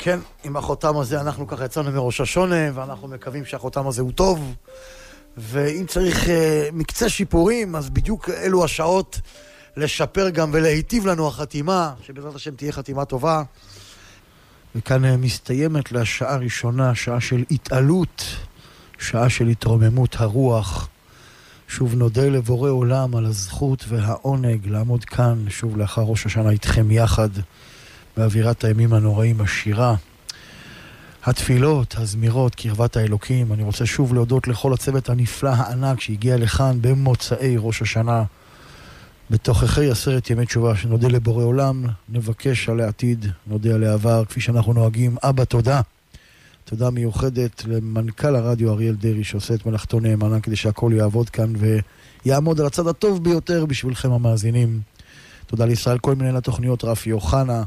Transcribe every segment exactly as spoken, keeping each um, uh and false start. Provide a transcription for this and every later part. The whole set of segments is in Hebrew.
כן, עם החותם הזה אנחנו ככה יצאנו מראש השונה, ואנחנו מקווים שהחותם הזה הוא טוב, ואם צריך uh, מקצה שיפורים, אז בדיוק אלו השעות לשפר גם ולהיטיב לנו החתימה, שבעזרת השם תהיה חתימה טובה. וכאן uh, מסתיימת לשעה הראשונה, שעה של התעלות, שעה של התרוממות הרוח. שוב נודה לבורא עולם על הזכות והעונג לעמוד כאן, שוב לאחר ראש השנה איתכם יחד, באווירת הימים הנוראים, השירה, התפילות, הזמירות, קרבת האלוקים. אני רוצה שוב להודות לכל הצוות הנפלא הענק שהגיע לכאן במוצאי ראש השנה, בתוככי עשרת ימי תשובה. שנודה לבורא עולם, נבקש על העתיד, נודה על העבר, כפי שאנחנו נוהגים. אבא, תודה. תודה מיוחדת למנכ"ל הרדיו אריאל דרי, שעושה את מלאכתו נאמנה כדי שהכל יעבוד כאן ויעמוד על הצד הטוב ביותר בשבילכם המאזינים. תודה לישראל כל מנהל התוכניות, רפי אוחנה,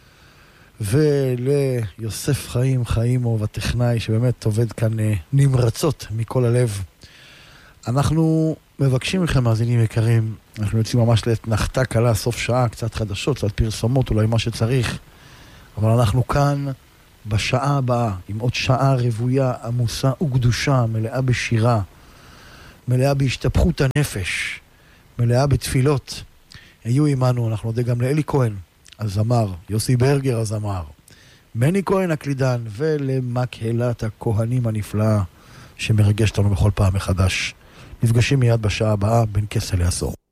וליוסף חיים חיימוב הטכנאי, שבאמת עובד כאן נמרצות מכל הלב. אנחנו מבקשים לכם, מאזינים יקרים, אנחנו יוצאים ממש להתנחתה קלה, סוף שעה, קצת חדשות, קצת פרסומות, אולי מה שצריך, אבל אנחנו כאן בשעה הבאה, עם עוד שעה רבויה, עמוסה וקדושה, מלאה בשירה, מלאה בהשתפכות הנפש, מלאה בתפילות. היו עמנו, אנחנו נודה גם לאלי כהן הזמר, יוסי ברגר הזמר, מני כהן הקלידן, ולמקהלת הכהנים הנפלאה שמרגשת לנו בכל פעם מחדש. נפגשים מיד בשעה הבאה בין כסה לעשור.